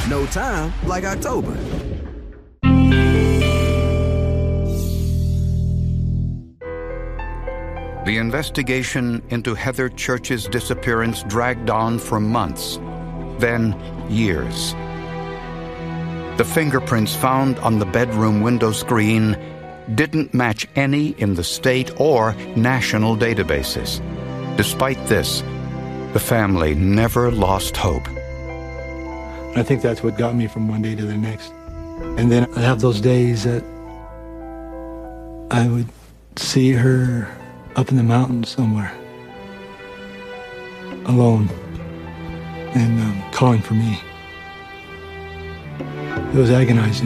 No time like October. The investigation into Heather Church's disappearance dragged on for months, then years. The fingerprints found on the bedroom window screen didn't match any in the state or national databases. Despite this, the family never lost hope. I think that's what got me from one day to the next. And then I have those days that I would see her up in the mountains somewhere, alone, and calling for me. It was agonizing.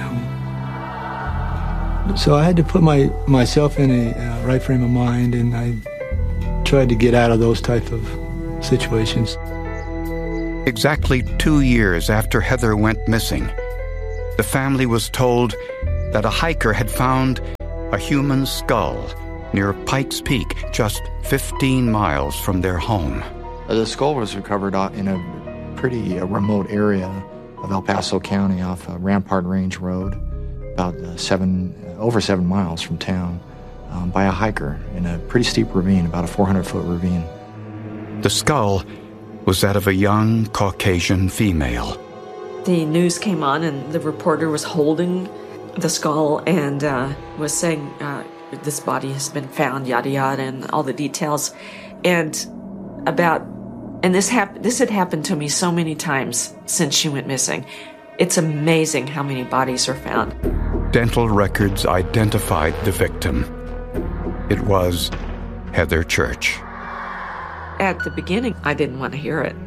So I had to put myself in a right frame of mind, and I tried to get out of those type of situations. Exactly 2 years after Heather went missing, the family was told that a hiker had found a human skull near Pikes Peak, just 15 miles from their home. The skull was recovered in a pretty remote area of El Paso County off Rampart Range Road, about over 7 miles from town, by a hiker in a pretty steep ravine, about a 400-foot ravine. The skull was that of a young Caucasian female. The news came on and the reporter was holding the skull and was saying, this body has been found, yada yada, and all the details. And this had happened to me so many times since she went missing. It's amazing how many bodies are found. Dental records identified the victim. It was Heather Church. At the beginning, I didn't want to hear it.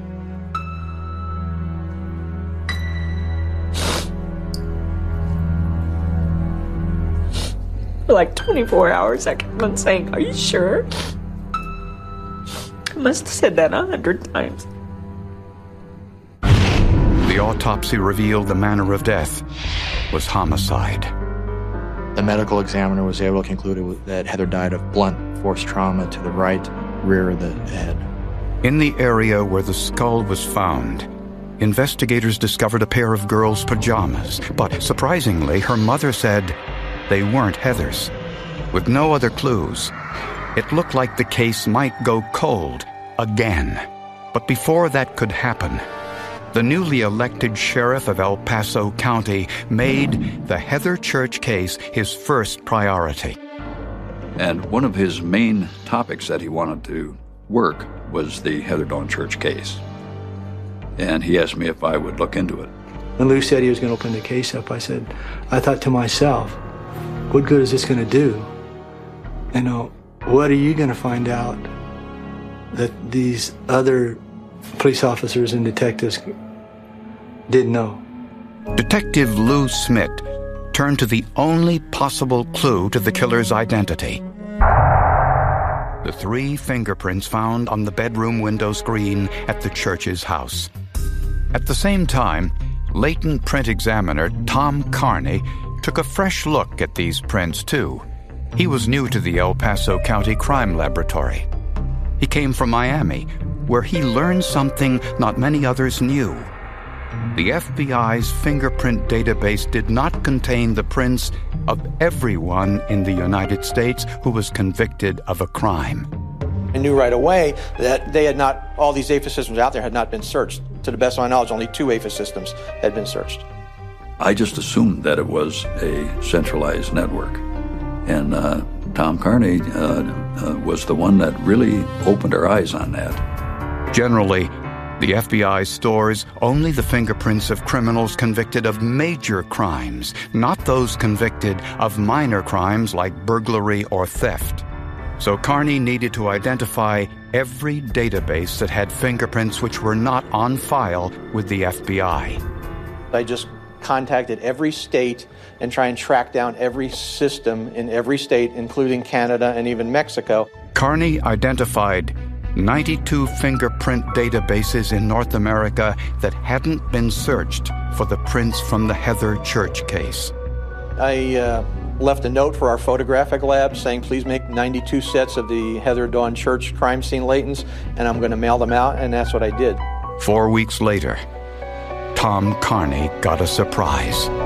For like 24 hours, I kept on saying, "Are you sure?" I must have said that 100 times. The autopsy revealed the manner of death was homicide. The medical examiner was able to conclude that Heather died of blunt force trauma to the right rear of the head. In the area where the skull was found, investigators discovered a pair of girls' pajamas, but surprisingly, her mother said they weren't Heather's. With no other clues, it looked like the case might go cold again. But before that could happen, the newly elected sheriff of El Paso County made the Heather Church case his first priority. And one of his main topics that he wanted to work was the Heather Dawn Church case. And he asked me if I would look into it. When Lou said he was going to open the case up, I thought to myself, what good is this going to do? What are you going to find out that these other police officers and detectives didn't know? Detective Lou Smith turned to the only possible clue to the killer's identity. The 3 fingerprints found on the bedroom window screen at the Church's house. At the same time, latent print examiner Tom Carney took a fresh look at these prints, too. He was new to the El Paso County Crime Laboratory. He came from Miami, where he learned something not many others knew. The FBI's fingerprint database did not contain the prints of everyone in the United States who was convicted of a crime. I knew right away that all these APHIS systems out there had not been searched. To the best of my knowledge, only 2 APHIS systems had been searched. I just assumed that it was a centralized network. And Tom Carney was the one that really opened our eyes on that. Generally, the FBI stores only the fingerprints of criminals convicted of major crimes, not those convicted of minor crimes like burglary or theft. So Carney needed to identify every database that had fingerprints which were not on file with the FBI. I just contacted every state and try and track down every system in every state, including Canada and even Mexico. Carney identified 92 fingerprint databases in North America that hadn't been searched for the prints from the Heather Church case. I left a note for our photographic lab saying, please make 92 sets of the Heather Dawn Church crime scene latents, and I'm going to mail them out, and that's what I did. 4 weeks later, Tom Carney got a surprise.